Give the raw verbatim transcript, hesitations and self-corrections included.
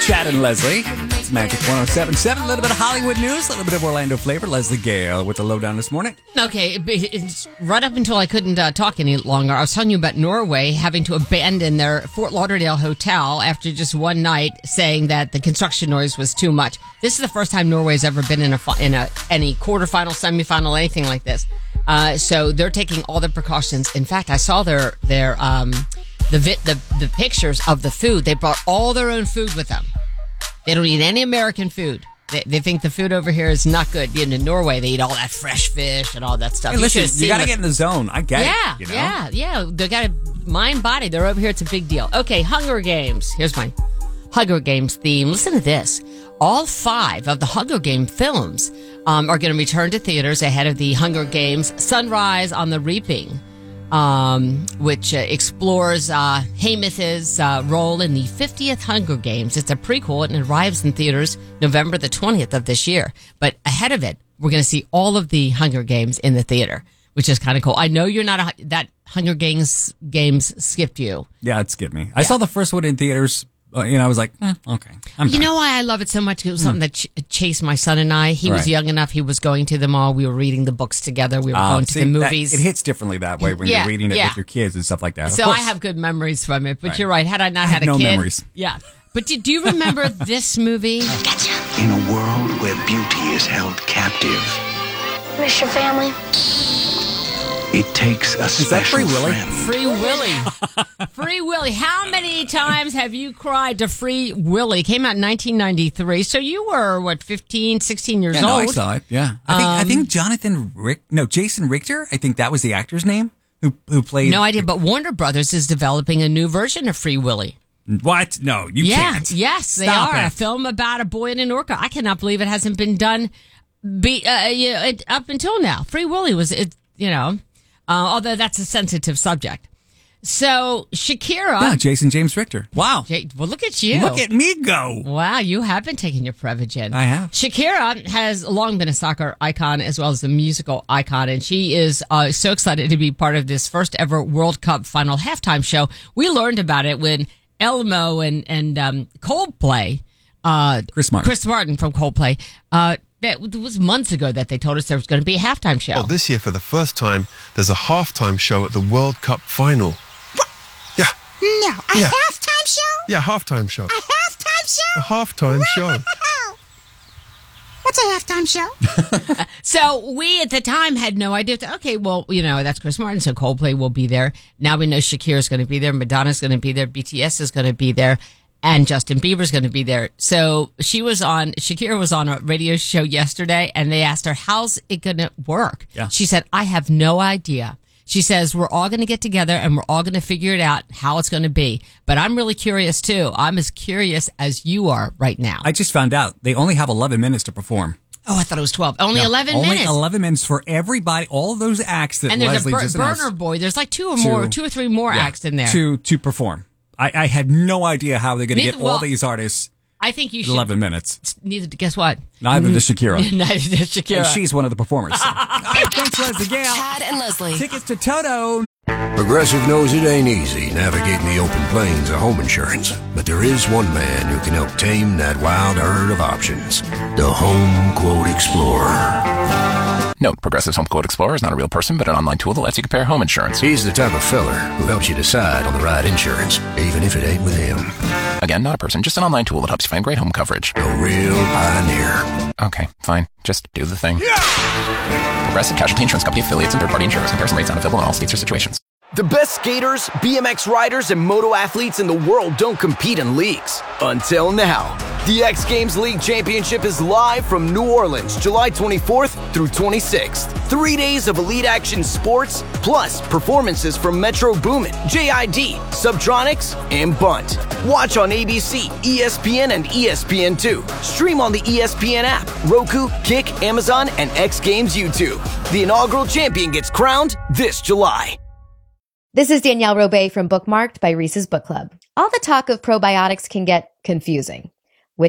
Chad and Leslie. It's Magic one oh seven point seven. A little bit of Hollywood news, a little bit of Orlando flavor. Leslie Gale with the lowdown this morning. Okay, it's right up until I couldn't uh, talk any longer. I was telling you about Norway having to abandon their Fort Lauderdale hotel after just one night, saying that the construction noise was too much. This is the first time Norway's ever been in a in a any quarterfinal, semifinal, anything like this. Uh, so they're taking all the precautions. In fact, I saw their their um, the, vi- the the pictures of the food. They brought all their own food with them. They don't eat any American food. They, they think the food over here is not good. In Norway, they eat all that fresh fish and all that stuff. Hey, listen, you, you got to the, get in the zone. I get yeah, it. You know? Yeah, yeah, They got a mind, body. They're over here. It's a big deal. Okay, Hunger Games. Here's my Hunger Games theme. Listen to this. All five of the Hunger Games films um, are going to return to theaters ahead of the Hunger Games Sunrise on the Reaping, um, which uh, explores uh, Haymitch's uh, role in the fiftieth Hunger Games. It's a prequel and it arrives in theaters November the twentieth of this year. But ahead of it, we're going to see all of the Hunger Games in the theater, which is kind of cool. I know you're not a, that Hunger Games games skipped you. Yeah, it skipped me. I yeah. saw the first one in theaters. Uh, you know, I was like, eh, okay. I'm you done. know why I love it so much? It was something that ch- chased my son and I. He right. was young enough. He was going to them all. We were reading the books together. We were uh, going to see, the movies. That, it hits differently that way when yeah, you're reading it yeah. with your kids and stuff like that. So I have good memories from it. But right. you're right. Had I not I had a no kid. No memories. Yeah. But do, do you remember this movie? Gotcha. In a world where beauty is held captive. Miss your family. It takes a Is that Free Willy? Friend. Free Willy. Free Willy. How many times have you cried to Free Willy? Came out in nineteen ninety-three. So you were, what, fifteen, sixteen years yeah, no, old? I saw it, yeah. I think, um, I think Jonathan Rick, no, Jason Richter, I think that was the actor's name, who who played. No idea, but Warner Brothers is developing a new version of Free Willy. What? No, you yeah, can't. Yes, they Stop are. it. A film about a boy in an orca. I cannot believe it hasn't been done be, uh, you know, it, up until now. Free Willy was, it, you know, uh, although that's a sensitive subject. So, Shakira. Yeah, Jason James Richter. Wow. Jay, well, look at you. Look at me go. Wow, you have been taking your Prevagen. I have. Shakira has long been a soccer icon as well as a musical icon, and she is uh, so excited to be part of this first ever World Cup final halftime show. We learned about it when Elmo and, and um, Coldplay, uh, Chris Martin. Chris Martin from Coldplay, uh, that it was months ago that they told us there was going to be a halftime show. Well, this year, for the first time, there's a halftime show at the World Cup final. What? Yeah. No, a yeah. halftime show? Yeah, halftime show. A halftime show? A halftime show. What's a halftime show? So we at the time had no idea. Okay, well, you know, that's Chris Martin, so Coldplay will be there. Now we know Shakira's going to be there, Madonna's going to be there, B T S is going to be there, and Justin Bieber's going to be there. So she was on, Shakira was on a radio show yesterday, and they asked her, how's it going to work? Yeah. She said, I have no idea. She says, we're all going to get together and we're all going to figure it out how it's going to be. But I'm really curious, too. I'm as curious as you are right now. I just found out they only have eleven minutes to perform. Oh, I thought it was twelve. Only no, eleven only minutes. Only eleven minutes for everybody, all of those acts that and there's Leslie a bur- just burner announced. boy. There's like two or more, to, two or three more yeah, acts in there. To, to perform. I, I had no idea how they're going to Neither- get all well, these artists I think you in should. eleven minutes. Neither, guess what? Neither does Shakira. Neither does Shakira. And she's one of the performers. Hey, thanks, Leslie Gale. Chad and Leslie. Tickets to Toto. Progressive knows it ain't easy navigating the open plains of home insurance, but there is one man who can help tame that wild herd of options. The Home Quote Explorer. Note, Progressive's Home Quote Explorer is not a real person, but an online tool that lets you compare home insurance. He's the type of feller who helps you decide on the right insurance, even if it ain't with him. Again, not a person, just an online tool that helps you find great home coverage. A real pioneer. Okay, fine. Just do the thing. Yeah! Progressive Casualty Insurance Company affiliates and third-party insurers. Comparison rates not available in all states or situations. The best skaters, B M X riders, and moto athletes in the world don't compete in leagues. Until now. The X Games League Championship is live from New Orleans, July twenty-fourth through twenty-sixth. Three days of elite action sports, plus performances from Metro Boomin, J I D, Subtronics, and Bunt. Watch on A B C, E S P N, and E S P N two. Stream on the E S P N app, Roku, Kick, Amazon, and X Games YouTube. The inaugural champion gets crowned this July. This is Danielle Robay from Bookmarked by Reese's Book Club. All the talk of probiotics can get confusing.